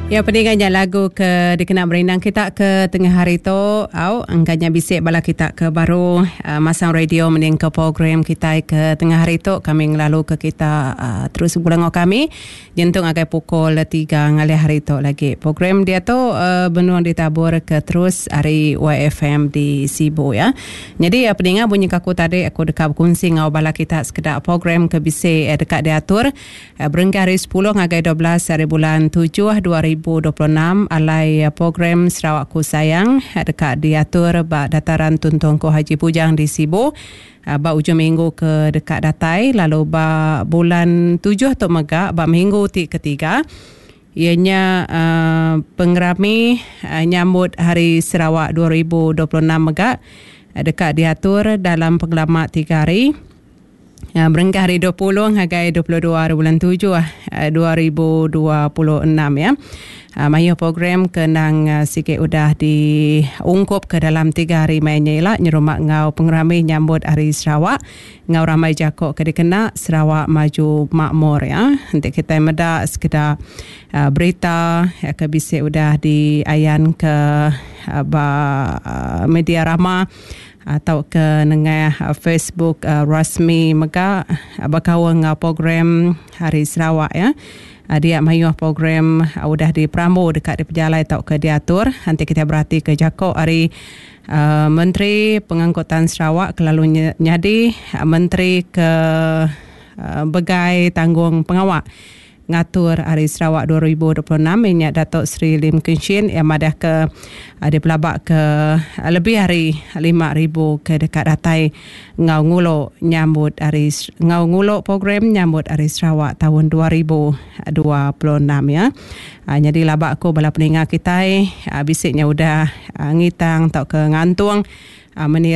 Ya, peninggannya lagu ke dikenal berenang kita ke tengah hari tu. Angkanya bisik bala kita ke baru masang radio mening ke program kita ke tengah hari tu. Kami ngelalu ke kita terus bulan kami. Jentung agai pukul 3 ngalih hari tu lagi. Program dia tu benuang ditabur ke terus hari YFM di Sibu ya. Jadi peninggal bunyi kaku tadi aku dekat berkongsi ngau bala kita sekedar program ke bisik dekat diatur. Berengkah hari 10 ngagai 12 hari bulan 7 2026 alai program Sarawakku Sayang dekat diatur bak dataran Tuntungku Haji Pujang di Sibu. Bak ujung minggu ke dekat Datai, lalu bak bulan 7 tu megak bak minggu ketiga. Ianya pengerami nyambut Hari Sarawak 2026 megak dekat diatur dalam pengalaman 3 hari. Berengkah hari 20 hingga 22 hari bulan 7 2026 ya. Mayu program kenang sikit udah diungkup ke dalam 3 hari mainnya ialah nyerumak ngau pengeramai nyambut Hari Sarawak. Ngau ramai jakok ke dikena Sarawak Maju Makmur ya. Nanti kita medak sekedar berita ke bisik udah diayan ke media ramah atau ke nengah Facebook rasmi mega berkawan dengan program Hari Sarawak ya. Dia mayu program udah diperambu dekat di pejalai atau ke diatur. Nanti kita berhati ke jakok hari Menteri Pengangkutan Sarawak kelalu nyadi Menteri ke begai tanggung pengawak ngatur Hari Sarawak 2026 minyak Datuk Seri Lim Keng Shin yang madah ke di pelabak ke lebih hari 5,000 ke dekat Datai ngau ngulo nyambut hari ngau ngulo program nyambut Hari Sarawak tahun 2026 ya. Jadi labak ko bala peningat kita bisiknya udah ngitang tau ke ngantung